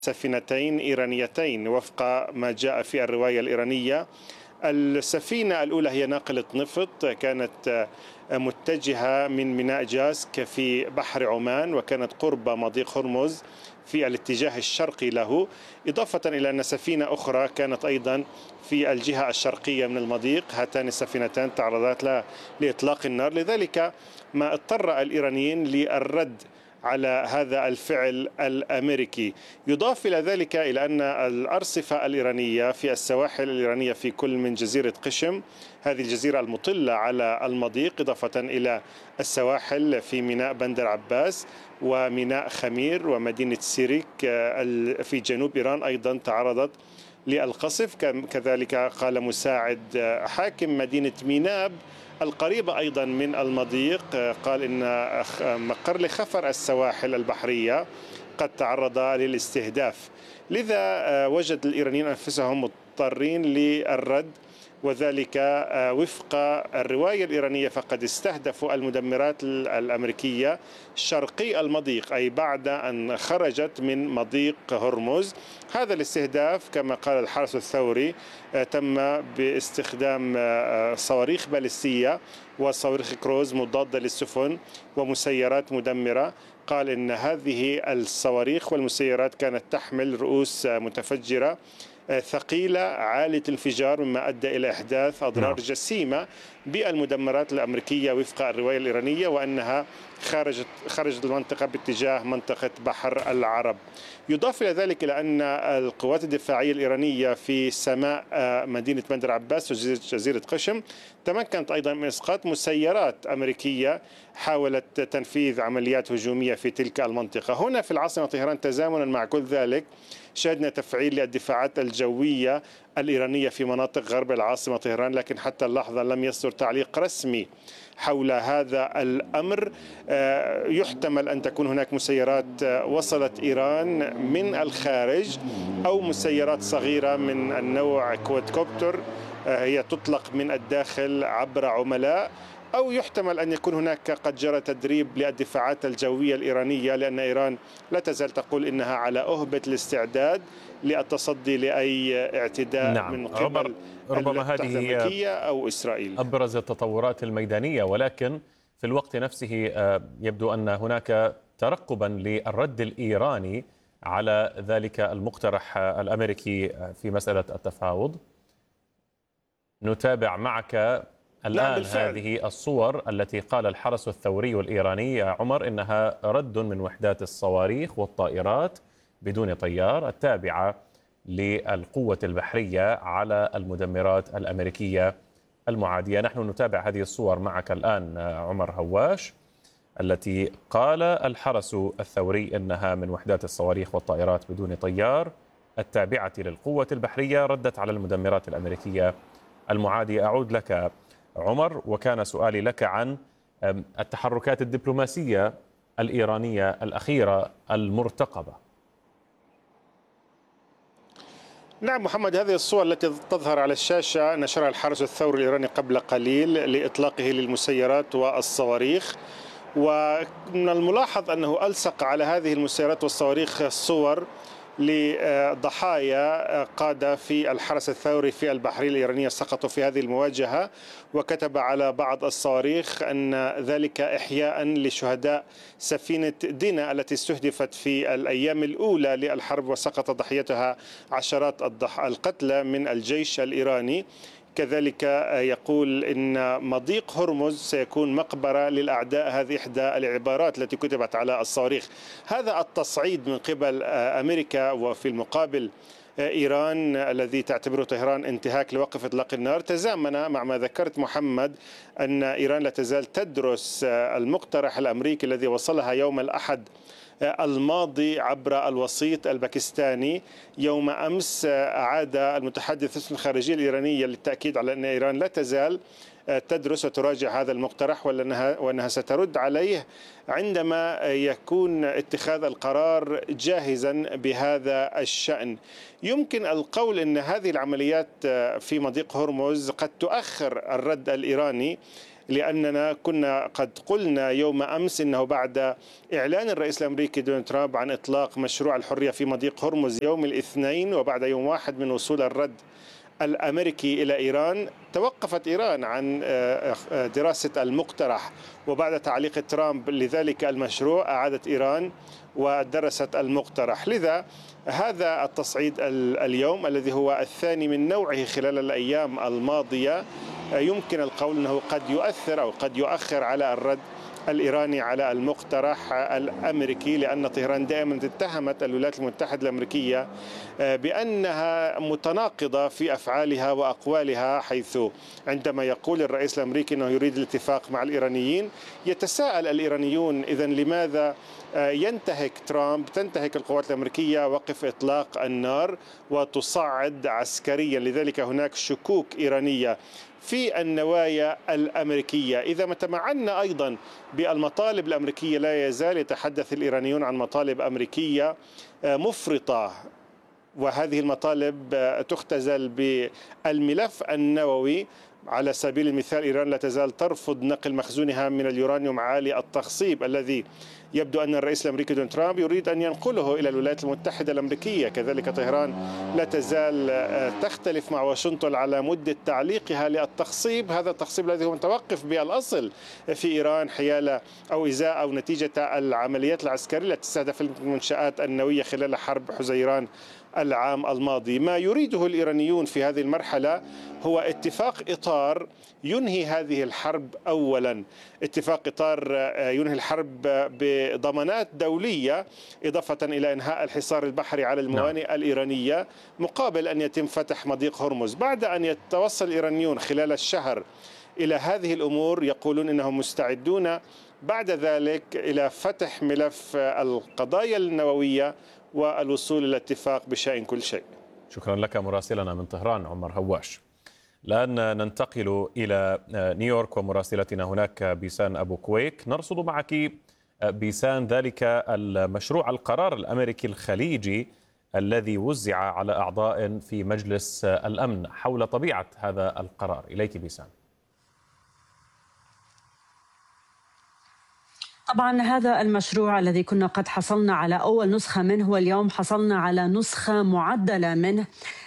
سفينتين إيرانيتين وفق ما جاء في الرواية الإيرانية. السفينة الأولى هي ناقلة نفط، كانت متجهة من ميناء جاسك في بحر عمان، وكانت قرب مضيق هرمز في الاتجاه الشرقي له، إضافة إلى أن سفينة أخرى كانت أيضا في الجهة الشرقية من المضيق. هاتان السفينتان تعرضتا لإطلاق النار، لذلك ما اضطر الإيرانيين للرد على هذا الفعل الأمريكي. يضاف إلى ذلك إلى أن الأرصفة الإيرانية في السواحل الإيرانية في كل من جزيرة قشم، هذه الجزيرة المطلة على المضيق، إضافة إلى السواحل في ميناء بندر عباس وميناء خمير ومدينة سيريك في جنوب إيران أيضا تعرضت للقصف. كذلك قال مساعد حاكم مدينة ميناب القريبة أيضا من المضيق، قال إن مقر لخفر السواحل البحرية قد تعرض للاستهداف، لذا وجد الإيرانيين أنفسهم مضطرين للرد، وذلك وفق الرواية الإيرانية فقد استهدفوا المدمرات الأمريكية شرقي المضيق، أي بعد أن خرجت من مضيق هرمز. هذا الاستهداف كما قال الحرس الثوري تم باستخدام صواريخ باليستية وصواريخ كروز مضادة للسفن ومسيرات مدمرة. قال إن هذه الصواريخ والمسيرات كانت تحمل رؤوس متفجرة ثقيلة عالية الانفجار، مما أدى إلى إحداث أضرار جسيمة بالمدمرات الأمريكية وفق الرواية الإيرانية، وأنها خرجت المنطقة باتجاه منطقة بحر العرب. يضاف إلى ذلك إلى أن القوات الدفاعية الإيرانية في سماء مدينة بندر عباس وجزيرة قشم تمكنت أيضا من إسقاط مسيرات أمريكية حاولت تنفيذ عمليات هجومية في تلك المنطقة. هنا في العاصمة طهران تزامنا مع كل ذلك شهدنا تفعيل للدفاعات الجوية الإيرانية في مناطق غرب العاصمة طهران، لكن حتى اللحظة لم يصدر تعليق رسمي حول هذا الأمر. يحتمل أن تكون هناك مسيرات وصلت إيران من الخارج أو مسيرات صغيرة من النوع كوادكوبتر هي تطلق من الداخل عبر عملاء، أو يحتمل أن يكون هناك قد جرى تدريب للدفاعات الجوية الإيرانية، لأن إيران لا تزال تقول إنها على أهبة الاستعداد للتصدي لأي اعتداء من قبل ربما هذه هي أو إسرائيل. أبرز التطورات الميدانية، ولكن في الوقت نفسه يبدو أن هناك ترقبا للرد الإيراني على ذلك المقترح الأمريكي في مسألة التفاوض. نتابع معك الآن هذه الصور التي قال الحرس الثوري الإيراني يا عمر إنها رد من وحدات الصواريخ والطائرات بدون طيار التابعة للقوة البحرية على المدمرات الأمريكية المعادية. نحن نتابع هذه الصور معك الآن عمر هواش، التي قال الحرس الثوري إنها من وحدات الصواريخ والطائرات بدون طيار التابعة للقوة البحرية ردت على المدمرات الأمريكية المعادية. أعود لك عمر، وكان سؤالي لك عن التحركات الدبلوماسية الإيرانية الأخيرة المرتقبة. نعم محمد، هذه الصور التي تظهر على الشاشة نشرها الحرس الثوري الإيراني قبل قليل لإطلاقه للمسيرات والصواريخ، ومن الملاحظ أنه ألصق على هذه المسيرات والصواريخ صور لضحايا قادة في الحرس الثوري في البحرية الإيرانية سقطوا في هذه المواجهة، وكتب على بعض الصواريخ أن ذلك إحياء لشهداء سفينة دينا التي استهدفت في الأيام الأولى للحرب وسقط ضحيتها عشرات القتلى من الجيش الإيراني. كذلك يقول إن مضيق هرمز سيكون مقبرة للأعداء، هذه إحدى العبارات التي كتبت على الصواريخ. هذا التصعيد من قبل أمريكا وفي المقابل إيران الذي تعتبره طهران انتهاك لوقف إطلاق النار تزامن مع ما ذكرت محمد أن إيران لا تزال تدرس المقترح الأمريكي الذي وصلها يوم الأحد الماضي عبر الوسيط الباكستاني. يوم أمس أعاد المتحدث باسم الخارجية الإيرانية للتأكيد على أن إيران لا تزال تدرس وتراجع هذا المقترح، وأنها سترد عليه عندما يكون اتخاذ القرار جاهزا بهذا الشأن. يمكن القول أن هذه العمليات في مضيق هرمز قد تؤخر الرد الإيراني لأننا كنا قد قلنا يوم أمس أنه بعد إعلان الرئيس الأمريكي دونالد ترامب عن إطلاق مشروع الحرية في مضيق هرمز يوم الاثنين وبعد يوم واحد من وصول الرد الأمريكي إلى إيران، توقفت إيران عن دراسة المقترح، وبعد تعليق ترامب لذلك المشروع أعادت إيران ودرست المقترح. لذا هذا التصعيد اليوم الذي هو الثاني من نوعه خلال الأيام الماضية يمكن القول أنه قد يؤثر أو قد يؤخر على الرد الإيراني على المقترح الأمريكي، لأن طهران دائما اتهمت الولايات المتحدة الأمريكية بأنها متناقضة في أفعالها وأقوالها، حيث عندما يقول الرئيس الأمريكي أنه يريد الاتفاق مع الإيرانيين يتساءل الإيرانيون إذن لماذا تنتهك القوات الأمريكية وقف إطلاق النار وتصعد عسكريا. لذلك هناك شكوك إيرانية في النوايا الأمريكية. إذا ما تمعنا أيضا بالمطالب الأمريكية لا يزال يتحدث الإيرانيون عن مطالب أمريكية مفرطة، وهذه المطالب تختزل بالملف النووي. على سبيل المثال إيران لا تزال ترفض نقل مخزونها من اليورانيوم عالي التخصيب الذي يبدو أن الرئيس الأمريكي دونالد ترامب يريد أن ينقله إلى الولايات المتحدة الأمريكية. كذلك طهران لا تزال تختلف مع واشنطن على مدة تعليقها للتخصيب، هذا التخصيب الذي هو متوقف بالأصل في إيران حيال أو إزاء أو نتيجة العمليات العسكرية التي تستهدف المنشآت النووية خلال حرب حزيران العام الماضي. ما يريده الإيرانيون في هذه المرحلة هو اتفاق إطار ينهي هذه الحرب أولا، اتفاق إطار ينهي الحرب بضمانات دولية إضافة إلى إنهاء الحصار البحري على الموانئ الإيرانية مقابل أن يتم فتح مضيق هرمز. بعد أن يتوصل الإيرانيون خلال الشهر إلى هذه الأمور يقولون إنهم مستعدون بعد ذلك إلى فتح ملف القضايا النووية والوصول إلى اتفاق بشأن كل شيء. شكرا لك مراسلنا من طهران عمر هواش. الآن ننتقل إلى نيويورك ومراسلتنا هناك بيسان أبو كويك. نرصد معك بيسان ذلك المشروع القرار الأمريكي الخليجي الذي وزع على أعضاء في مجلس الأمن حول طبيعة هذا القرار. إليك بيسان. طبعا هذا المشروع الذي كنا قد حصلنا على أول نسخة منه واليوم حصلنا على نسخة معدلة منه.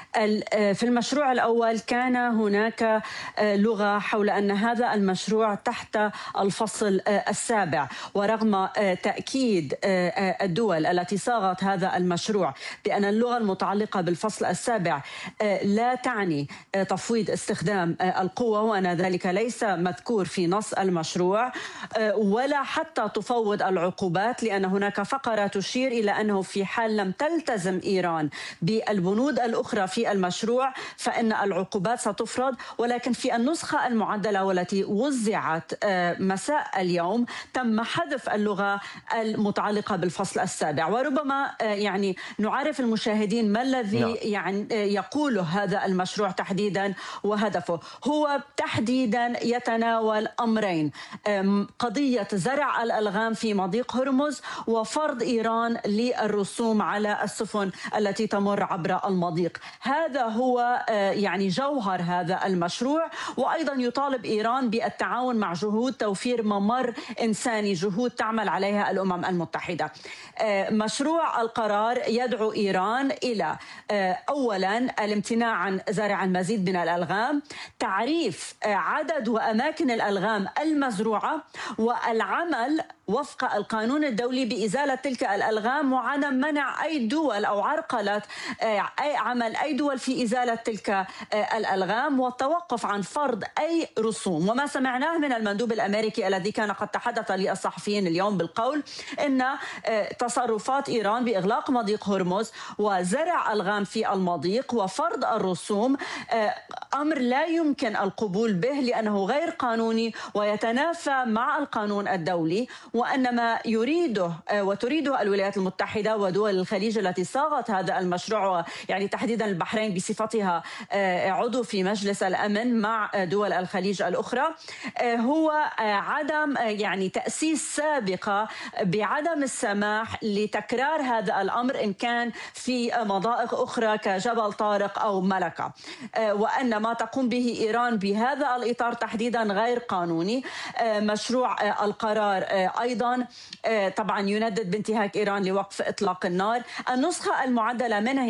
في المشروع الأول كان هناك لغة حول أن هذا المشروع تحت الفصل السابع، ورغم تأكيد الدول التي صاغت هذا المشروع بأن اللغة المتعلقة بالفصل السابع لا تعني تفويض استخدام القوة، وأن ذلك ليس مذكور في نص المشروع، ولا حتى تفوض العقوبات، لأن هناك فقرة تشير إلى أنه في حال لم تلتزم إيران بالبنود الأخرى في المشروع فإن العقوبات ستفرض. ولكن في النسخة المعدلة والتي وزعت مساء اليوم تم حذف اللغة المتعلقة بالفصل السابع. وربما يعني نعرف المشاهدين ما الذي يعني يقوله هذا المشروع تحديدا، وهدفه هو تحديدا يتناول أمرين: قضية زرع الألغام في مضيق هرمز وفرض إيران للرسوم على السفن التي تمر عبر المضيق. هذا هو يعني جوهر هذا المشروع. وأيضا يطالب إيران بالتعاون مع جهود توفير ممر إنساني، جهود تعمل عليها الأمم المتحدة. مشروع القرار يدعو إيران إلى أولا الامتناع عن زرع المزيد من الألغام، تعريف عدد وأماكن الألغام المزروعة، والعمل وفق القانون الدولي بإزالة تلك الألغام، وعدم منع أي دول أو عرقلة أي عمل أي دول في إزالة تلك الألغام، والتوقف عن فرض أي رسوم. وما سمعناه من المندوب الأمريكي الذي كان قد تحدث للصحفيين اليوم بالقول إن تصرفات إيران بإغلاق مضيق هرمز وزرع ألغام في المضيق وفرض الرسوم أمر لا يمكن القبول به، لأنه غير قانوني ويتنافى مع القانون الدولي. وأن ما يريده وتريده الولايات المتحدة ودول الخليج التي صاغت هذا المشروع، يعني تحديدا البحرين بصفتها عضو في مجلس الأمن مع دول الخليج الأخرى، هو عدم يعني تأسيس سابقة بعدم السماح لتكرار هذا الأمر إن كان في مضائق أخرى كجبل طارق أو ملكة، وأن ما تقوم به إيران بهذا الإطار تحديدا غير قانوني. مشروع القرار أيضا طبعا يندد بانتهاك إيران لوقف إطلاق النار. النسخة المعدلة منه